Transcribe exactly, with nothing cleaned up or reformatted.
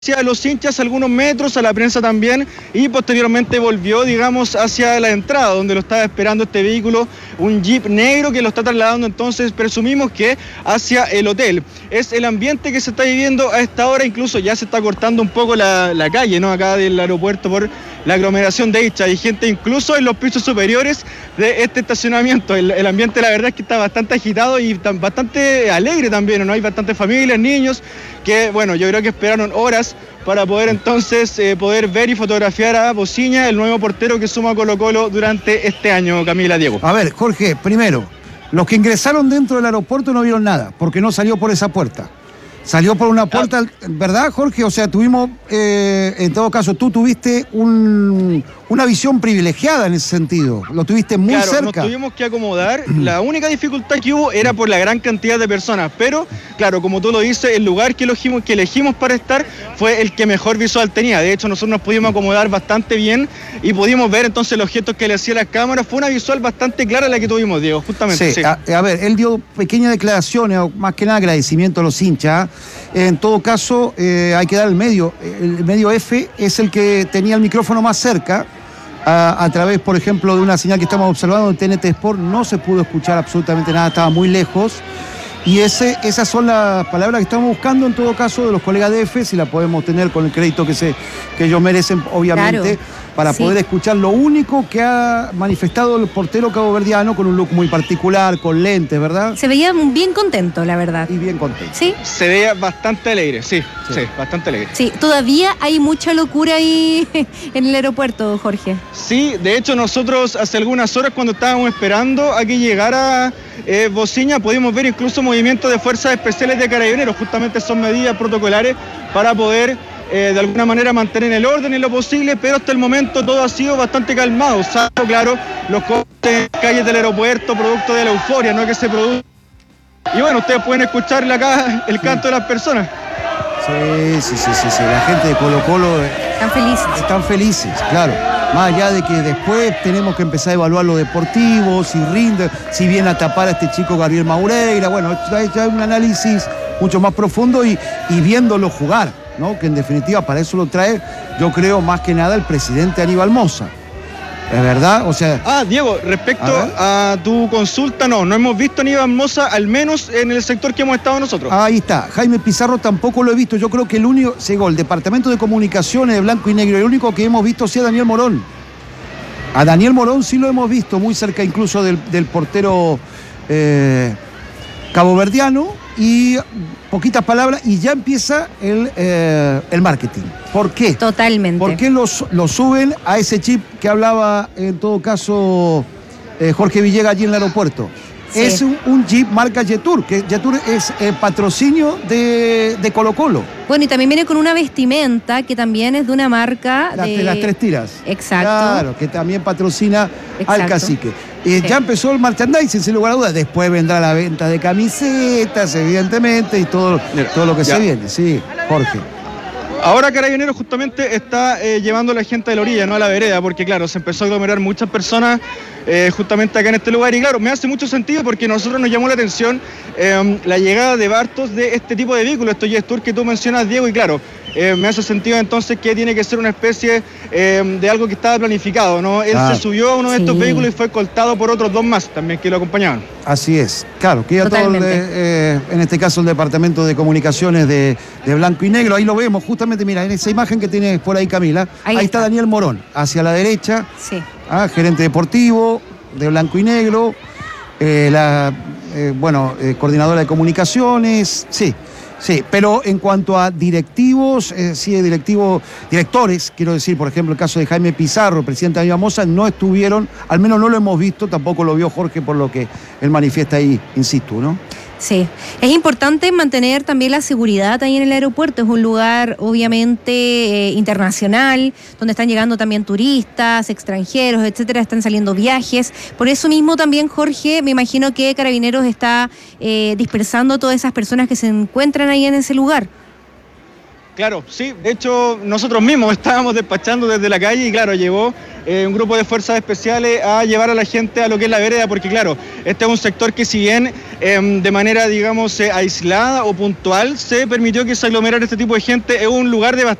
hacia los hinchas algunos metros, a la prensa también, y posteriormente volvió, digamos, hacia la entrada, donde lo estaba esperando este vehículo, un Jeep negro que lo está trasladando, entonces presumimos que hacia el hotel. Es el ambiente que se está viviendo a esta hora, incluso ya se está cortando un poco la, la calle, ¿no? Acá del aeropuerto por la aglomeración de hinchas. Hay gente incluso en los pisos superiores de este estacionamiento. El, el ambiente, la verdad, es que está bastante agitado y tan, bastante alegre también, ¿no? Hay bastantes familias, niños, que, bueno, yo creo que esperaron horas para poder entonces eh, poder ver y fotografiar a Bociña, el nuevo portero que suma Colo-Colo durante este año, Camila, Diego. A ver, Jorge, primero, los que ingresaron dentro del aeropuerto no vieron nada, porque no salió por esa puerta. Salió por una puerta, ah. ¿verdad, Jorge? O sea, tuvimos, eh, en todo caso, tú tuviste un, una visión privilegiada en ese sentido. Lo tuviste muy claro, cerca. Nos tuvimos que acomodar. La única dificultad que hubo era por la gran cantidad de personas. Pero, claro, como tú lo dices, el lugar que elegimos, que elegimos para estar fue el que mejor visual tenía. De hecho, nosotros nos pudimos acomodar bastante bien y pudimos ver entonces los gestos que le hacía la cámara. Fue una visual bastante clara la que tuvimos, Diego, justamente. Sí, sí. A, a ver, él dio pequeñas declaraciones, más que nada agradecimiento a los hinchas. En todo caso, eh, hay que dar el medio. El medio F es el que tenía el micrófono más cerca. A, a través, por ejemplo, de una señal que estamos observando en T N T Sport, no se pudo escuchar absolutamente nada, estaba muy lejos. Y ese, esas son las palabras que estamos buscando, en todo caso, de los colegas de F, si la podemos tener con el crédito que, se, que ellos merecen, obviamente, claro, para sí. poder escuchar lo único que ha manifestado el portero caboverdiano, con un look muy particular, con lentes, ¿verdad? Se veía bien contento, la verdad. Y bien contento. Sí. Se veía bastante alegre, sí, sí, sí, bastante alegre. Sí, todavía hay mucha locura ahí en el aeropuerto, Jorge. Sí, de hecho nosotros hace algunas horas, cuando estábamos esperando a que llegara eh, Bociña, pudimos ver incluso movimientos de fuerzas especiales de carabineros. Justamente son medidas protocolares para poder eh, de alguna manera mantener el orden en lo posible, pero hasta el momento todo ha sido bastante calmado, salvo, claro, los cortes en calles del aeropuerto, producto de la euforia, ¿no?, que se produce. Y bueno, ustedes pueden escucharle acá el canto de las personas. Sí, sí, sí, sí, sí. La gente de Colo-Colo están felices. Están felices, claro. Más allá de que después tenemos que empezar a evaluar lo deportivo, si rinde, si viene a tapar a este chico Gabriel Maureira. Bueno, ya hay un análisis mucho más profundo y, y viéndolo jugar, ¿no? Que en definitiva para eso lo trae, yo creo, más que nada el presidente Aníbal Mosa. ¿Es verdad? O sea... Ah, Diego, respecto a, a tu consulta, no, no hemos visto a Aníbal Mosa, al menos en el sector que hemos estado nosotros. Ahí está. Jaime Pizarro tampoco lo he visto. Yo creo que el único, llegó el Departamento de Comunicaciones de Blanco y Negro, el único que hemos visto sea Daniel Morón. A Daniel Morón sí lo hemos visto, muy cerca incluso del, del portero eh, caboverdiano, y poquitas palabras, y ya empieza el, eh, el marketing. ¿Por qué? Totalmente. ¿Por qué los, los suben a ese chip que hablaba, en todo caso, eh, Jorge Villegas allí en el aeropuerto? Sí. Es un, un Jeep marca Jetour, que Jetour es eh, patrocinio de, de Colo-Colo. Bueno, y también viene con una vestimenta que también es de una marca Las, de... de las tres tiras. Exacto. Claro, que también patrocina Exacto. al cacique. Eh, sí. Ya empezó el merchandising, sin lugar a dudas. Después vendrá la venta de camisetas, evidentemente, y todo, todo lo que ya se viene. Sí, Jorge. Ahora Carabineros justamente está eh, llevando a la gente de la orilla, no a la vereda, porque claro, se empezó a aglomerar muchas personas eh, justamente acá en este lugar, y claro, me hace mucho sentido porque a nosotros nos llamó la atención eh, la llegada de Bartos de este tipo de vehículos, estos Jetour que tú mencionas, Diego, y claro, eh, me hace sentido entonces que tiene que ser una especie eh, de algo que estaba planificado, ¿no? Él ah, se subió a uno de sí. estos vehículos y fue escoltado por otros dos más también que lo acompañaban. Así es, claro, que ya todo el, eh, en este caso el Departamento de Comunicaciones de, de Blanco y Negro, ahí lo vemos justamente, mira, en esa imagen que tienes por ahí, Camila, ahí, ahí está. está Daniel Morón, hacia la derecha, sí. ah, gerente deportivo de Blanco y Negro, eh, la, eh, bueno, eh, coordinadora de comunicaciones, sí. Sí, pero en cuanto a directivos, eh, sí, directivos, directores, quiero decir, por ejemplo, el caso de Jaime Pizarro, presidente de Aníbal Mosa, no estuvieron, al menos no lo hemos visto, tampoco lo vio Jorge, por lo que él manifiesta ahí, insisto, ¿no? Sí, es importante mantener también la seguridad ahí en el aeropuerto. Es un lugar obviamente eh, internacional, donde están llegando también turistas, extranjeros, etcétera, están saliendo viajes. Por eso mismo también, Jorge, me imagino que Carabineros está eh, dispersando a todas esas personas que se encuentran ahí en ese lugar. Claro, sí, de hecho nosotros mismos estábamos despachando desde la calle y claro, llegó eh, un grupo de fuerzas especiales a llevar a la gente a lo que es la vereda, porque claro, este es un sector que si bien eh, de manera, digamos, eh, aislada o puntual se permitió que se aglomerara este tipo de gente en un lugar de